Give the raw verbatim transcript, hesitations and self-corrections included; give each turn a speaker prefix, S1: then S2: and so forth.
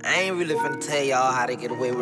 S1: I ain't really finna tell y'all how to get away with